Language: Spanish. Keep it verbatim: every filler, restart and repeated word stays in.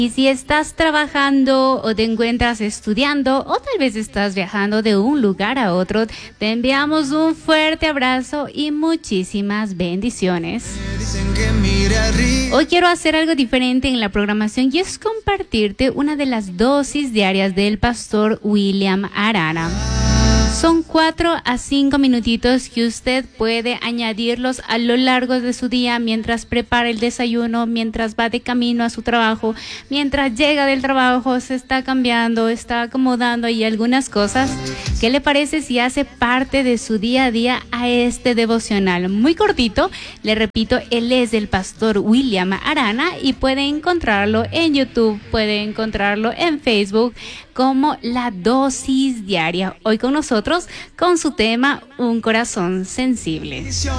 Y si estás trabajando o te encuentras estudiando o tal vez estás viajando de un lugar a otro, te enviamos un fuerte abrazo y muchísimas bendiciones. Hoy quiero hacer algo diferente en la programación y es compartirte una de las dosis diarias del pastor William Arana. Son cuatro a cinco minutitos que usted puede añadirlos a lo largo de su día mientras prepara el desayuno, mientras va de camino a su trabajo, mientras llega del trabajo, se está cambiando, está acomodando y algunas cosas. ¿Qué le parece si hace parte de su día a día a este devocional? Muy cortito, le repito, él es el pastor William Arana y puede encontrarlo en YouTube, puede encontrarlo en Facebook como La Dosis Diaria. Hoy con nosotros con su tema Un Corazón Sensible.